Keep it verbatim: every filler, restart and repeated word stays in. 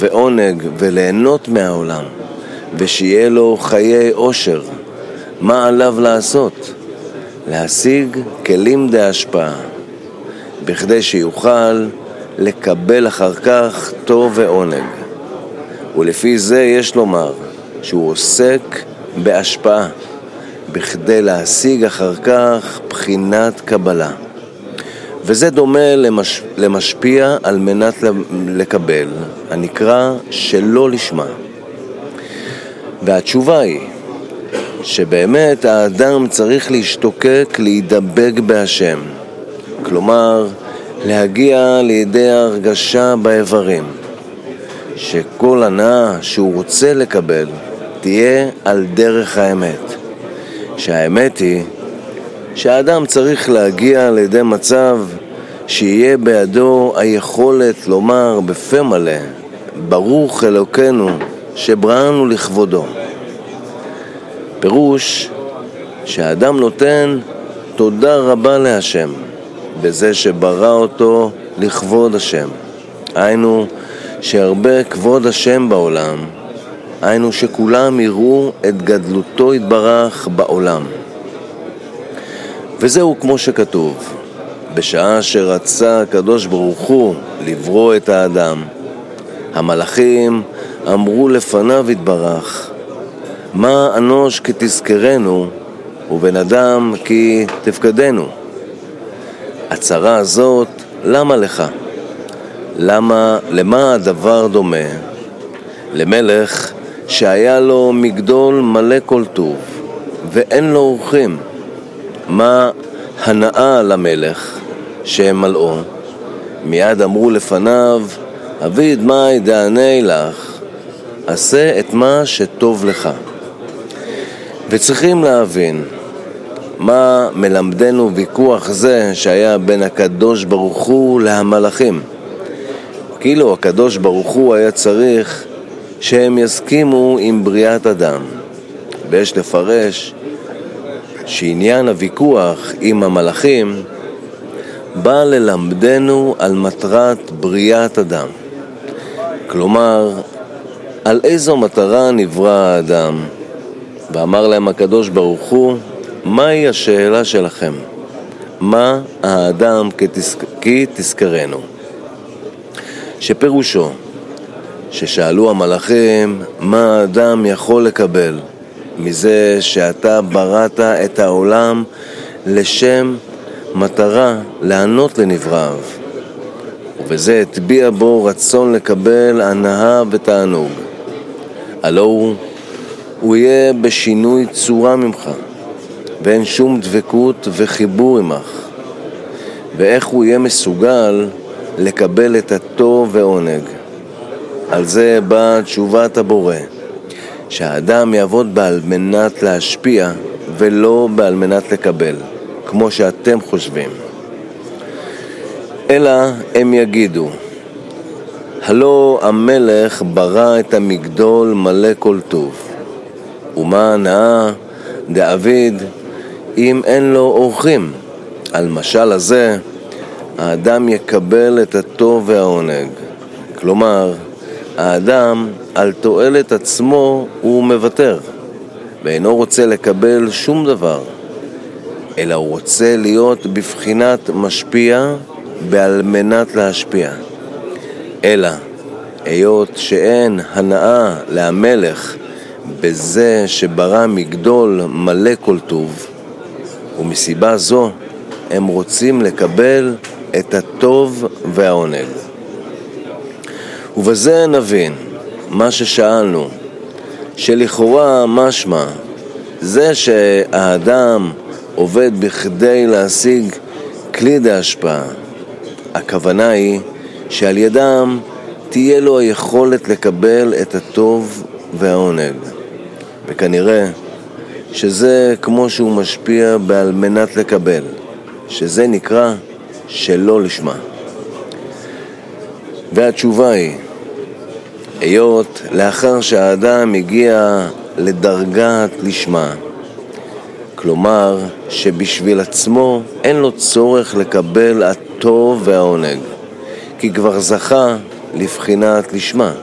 ועונג וליהנות מהעולם, ושיהיה לו חיי עושר, מה עליו לעשות? להשיג כלים דהשפעה, בכדי שיוכל לקבל אחר כך טוב ועונג. ולפי זה יש לומר שהוא עוסק בהשפעה, בכדי להשיג אחר כך בחינת קבלה. וזה דומה למש... למשפיע על מנת לקבל, הנקרא שלא לשמה. והתשובה היא שבאמת האדם צריך להשתוקק להידבק בהשם, כלומר להגיע לידי הרגשה באיברים, שכל הנאה שהוא רוצה לקבל תהיה על דרך האמת. שהאמת היא שהאדם צריך להגיע לידי מצב שיהיה בידו היכולת לומר בפה מלא, ברוך אלוקינו שבראנו לכבודו. פירוש שהאדם נותן תודה רבה להשם בזה שברא אותו לכבוד השם. היינו שהרבה כבוד השם בעולם, היינו שכולם יראו את גדלותו יתברך בעולם. וזהו כמו שכתוב, בשעה שרצה הקדוש ברוך הוא לברוא את האדם, המלאכים אמרו לפניו יתברך, מה אנוש כי תזכרנו, ובן אדם כי תפקדנו. הצרה הזאת, למה לך? למה, למה הדבר דומה? למלך שהיה לו מגדול מלא כל טוב, ואין לו אורחים. מה הנאה למלך שהם מלאו? מיד אמרו לפניו, אביד מאי דעני לך, עשה את מה שטוב לך. וצריכים להבין מה מלמדנו ויכוח זה שהיה בין הקדוש ברוך הוא להמלאכים. כאילו הקדוש ברוך הוא היה צריך שהם יסכימו עם בריאת אדם. ויש לפרש שעניין הוויכוח עם המלאכים בא ללמדנו על מטרת בריאת אדם. כלומר, על איזו מטרה נברא האדם? ואמר להם הקדוש ברוך הוא, מהי השאלה שלכם? מה האדם כי תזכרנו? שפירושו ששאלו המלאכים מה האדם יכול לקבל מזה שאתה בראת את העולם לשם מטרה לענות לנבראיו, ובזה הטביע בו רצון לקבל הנאה ותענוג. הלא הוא, הוא יהיה בשינוי צורה ממך, ואין שום דבקות וחיבור עמך. ואיך הוא יהיה מסוגל לקבל את הטוב ועונג? על זה באה תשובת הבורא, שהאדם יעבוד בעל מנת להשפיע ולא בעל מנת לקבל, כמו שאתם חושבים. אלא הם יגידו, הלא המלך ברא את המגדול מלא כל טוב, ומה הנאה דאביד אם אין לו אורחים? על משל הזה האדם יקבל את הטוב והעונג. כלומר, האדם על תועלת עצמו הוא מוותר, ואינו רוצה לקבל שום דבר, אלא הוא רוצה להיות בבחינת משפיע בעל מנת להשפיע. אלא היות שאין הנאה להמלך בזה שברא מגדול מלא כל טוב, ומסיבה זו הם רוצים לקבל את הטוב והעונג. ובזה נבין מה ששאלנו, שלכאורה משמע זה שהאדם עובד בכדי להשיג כלי דהשפעה. הכוונה היא שעל ידם תהיה לו היכולת לקבל את הטוב והעונג, וכנראה שזה כמו שהוא משפיע בעל מנת לקבל, שזה נקרא שלא לשמה. והתשובה היא, היות לאחר שהאדם הגיע לדרגת לשמה, כלומר שבשביל עצמו אין לו צורך לקבל הטוב והעונג, כי כבר זכה לבחינת לשמה.